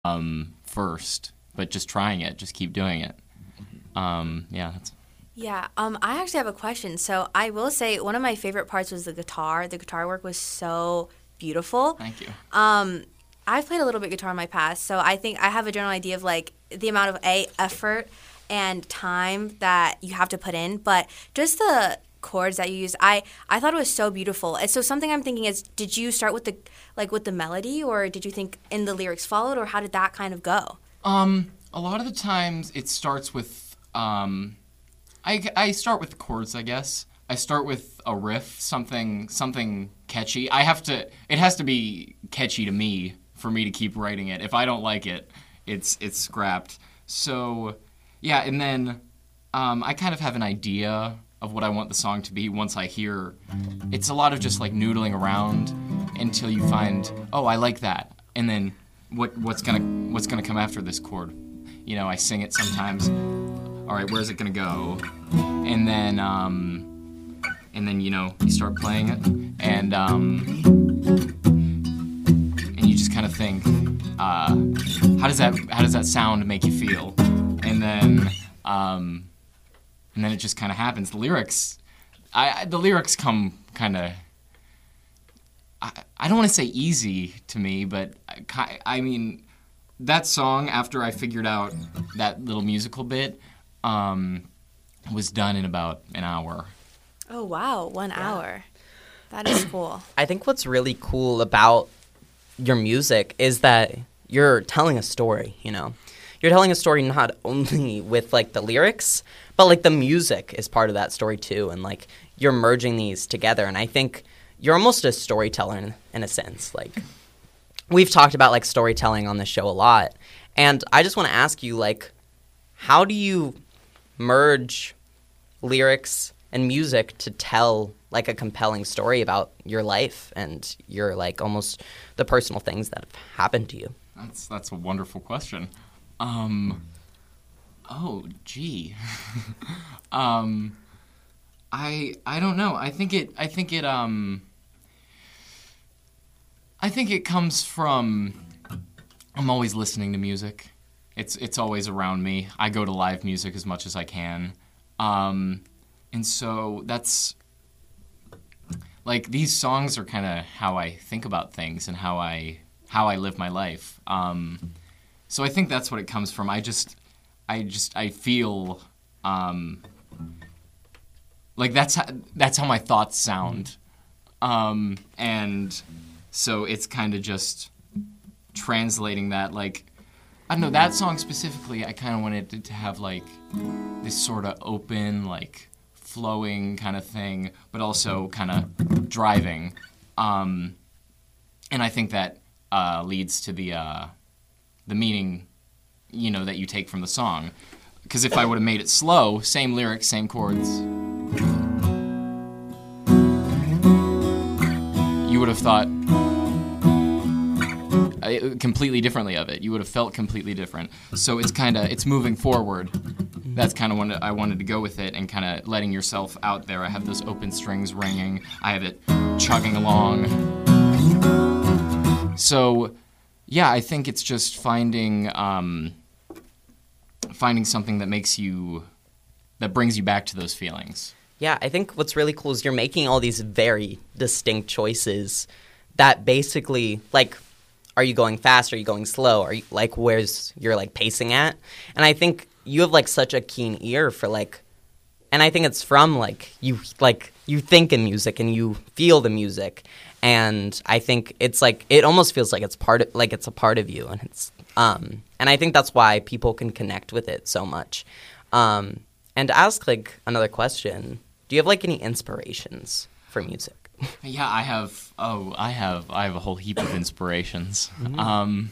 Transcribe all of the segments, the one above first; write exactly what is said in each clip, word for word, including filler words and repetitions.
um, first, but just trying it, just keep doing it. Um, yeah, that's Yeah, um, I actually have a question. So I will say one of my favorite parts was the guitar. The guitar work was so beautiful. Thank you. Um, I've played a little bit guitar in my past, so I think I have a general idea of like the amount of a effort and time that you have to put in, but just the chords that you use, I I thought it was so beautiful. And so something I'm thinking is, did you start with the like with the melody, or did you think in the lyrics followed, or how did that kind of go? Um, a lot of the times it starts with, um, I, I start with the chords, I guess. I start with a riff, something something catchy. I have to, it has to be catchy to me for me to keep writing it. If I don't like it, it's it's scrapped. So, yeah, and then um, I kind of have an idea of what I want the song to be once I hear. It's a lot of just like noodling around until you find, oh, I like that, and then what what's gonna what's gonna come after this chord. You know, I sing it sometimes. All right, where's it gonna go? And then um, and then you know you start playing it, and um, and you just kind of think, uh, how does that how does that sound make you feel? And then um, and then it just kind of happens. The lyrics, I, I the lyrics come kind of. I, I don't want to say easy to me, but I, I mean, that song, after I figured out that little musical bit, um, was done in about an hour. Oh, wow, one yeah. hour. That is cool. I think what's really cool about your music is that you're telling a story, you know? You're telling a story not only with, like, the lyrics, but, like, the music is part of that story, too, and, like, you're merging these together, and I think you're almost a storyteller in, in a sense. Like, we've talked about, like, storytelling on this show a lot. And I just want to ask you, like, how do you merge lyrics and music to tell, like, a compelling story about your life and your, like, almost the personal things that have happened to you? That's that's a wonderful question. Um, oh, gee. um, I I don't know. I think it. I think it. Um. I think it comes from, I'm always listening to music. It's it's always around me. I go to live music as much as I can. Um, and so that's, like, these songs are kind of how I think about things and how I how I live my life. Um, so I think that's what it comes from. I just, I just, I feel, um, like that's how, that's how my thoughts sound. Um, and... So it's kind of just translating that, like, I don't know, that song specifically, I kind of wanted it to have, like, this sort of open, like, flowing kind of thing, but also kind of driving. Um, and I think that uh, leads to the uh, the meaning, you know, that you take from the song. Because if I would have made it slow, same lyrics, same chords, you would have thought uh, completely differently of it. You would have felt completely different. So it's kind of, it's moving forward. That's kind of what I wanted to go with it, and kind of letting yourself out there. I have those open strings ringing. I have it chugging along. So, yeah, I think it's just finding um, finding something that makes you, that brings you back to those feelings. Yeah, I think what's really cool is you're making all these very distinct choices that basically, like, are you going fast? Are you going slow? Are you, like, where's your, like, pacing at? And I think you have, like, such a keen ear for, like, and I think it's from, like, you, like, you think in music and you feel the music. And I think it's, like, it almost feels like it's part of, like, it's a part of you. And it's, um, and I think that's why people can connect with it so much. Um, and to ask, like, another question, do you have, like, any inspirations for music? Yeah, I have. Oh, I have. I have a whole heap of inspirations. Mm-hmm. Um,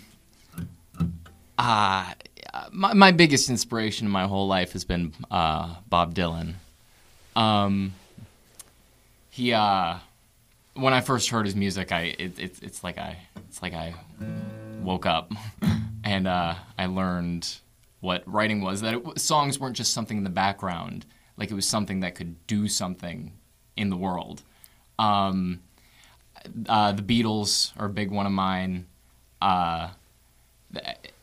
uh, my my biggest inspiration in my whole life has been uh, Bob Dylan. Um, he. Uh, when I first heard his music, I it, it, it's like I it's like I woke up, and uh, I learned what writing was. That it, songs weren't just something in the background. Like, it was something that could do something in the world. Um, uh, the Beatles are a big one of mine. Uh,